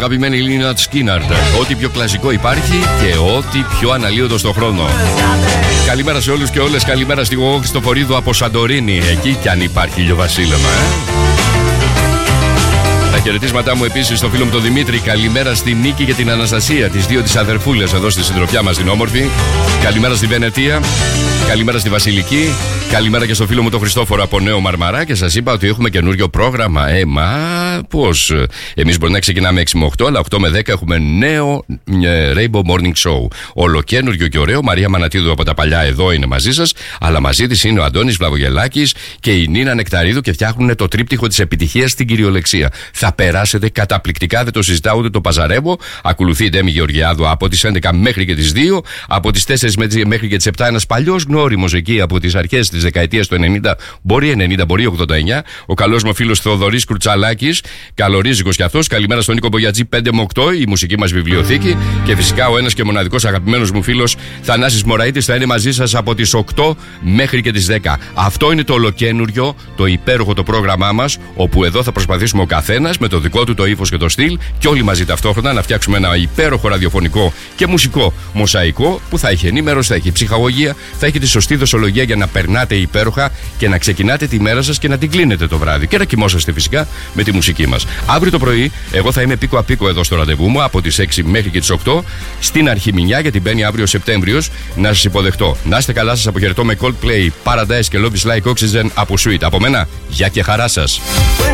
αγαπημένη Λίνατ Σκίναρντ. Ό,τι πιο κλασικό υπάρχει και ό,τι πιο αναλύωτο στον χρόνο. Καλημέρα σε όλους και όλες. Καλημέρα στη Γογό Χριστοφορίδου από Σαντορίνη. Εκεί κι αν υπάρχει ηλιοβασίλεμα. Τα χαιρετίσματά μου επίσης στο φίλο μου τον Δημήτρη. Καλημέρα στη Νίκη και την Αναστασία, τις δύο τις αδερφούλες εδώ στη συντροφιά μας την όμορφη. Καλημέρα στη Βενετία. Καλημέρα στη Βασιλική. Καλημέρα και στο φίλο μου τον Χριστόφορο από Νέο Μαρμαρά. Και σας είπα ότι έχουμε καινούριο πρόγραμμα. Μα πώς? Εμείς μπορεί να ξεκινάμε 6 με 8, αλλά 8 με 10 έχουμε νέο Rainbow Morning Show. Ολοκένουργιο και ωραίο. Μαρία Μανατίδου από τα παλιά εδώ είναι μαζί σας. Αλλά μαζί της είναι ο Αντώνης Βλαβογελάκης και η Νίνα Νεκταρίδου και φτιάχνουν το τρίπτυχο της επιτυχίας στην κυριολεξία. Θα περάσετε καταπληκτικά, δεν το συζητάω ούτε το παζαρεύω. Ακολουθεί η Ντέμι Γεωργιάδου από τις 11 μέχρι και τις 2. Από τις 4 μέχρι και τις 7 ένας παλιός γνώριμος εκεί από τις αρχές της δεκαετίας του 90, μπορεί 90, μπορεί 89. Ο καλός μου φίλος Θεοδωρής Κουρτσαλάκης, καλορίζικος κι αυτός. Καλημέρα στον Νίκο Μπογιατζή 5 με 8, η μουσική μας βιβλιοθήκη. Και φυσικά ο ένας και μοναδικός αγαπημένος μου φίλος Θανάσης Μωραΐτης θα είναι μαζί σας από τις 8 μέχρι και τις 10. Αυτό είναι το ολοκένουργιο, το υπέροχο το πρόγραμμά μας, όπου εδώ θα προσπαθήσουμε ο καθένας με το δικό του το ύφος και το στυλ και όλοι μαζί ταυτόχρονα να φτιάξουμε ένα υπέροχο ραδιοφωνικό και μουσικό μοσαϊκό που θα έχει ενήμερος, θα έχει ψυχαγωγία, θα έχει τη σωστή δοσολογία για να περνάτε υπέροχα και να ξεκινάτε τη μέρα σας και να την κλείνετε το βράδυ και να κοιμόσαστε φυσικά με τη μουσική μας. Αύριο το πρωί εγώ θα είμαι πίκο απίκο εδώ στο ραντεβού μου από τις 6 μέχρι και τις 8 στην Αρχιμηνιά, γιατί μπαίνει αύριο Σεπτέμβριος, να σας υποδεχτώ. Να είστε καλά, σας αποχαιρετώ με Coldplay, Paradise και Love is Like Oxygen από Sweet. Από μένα, γεια και χαρά σας.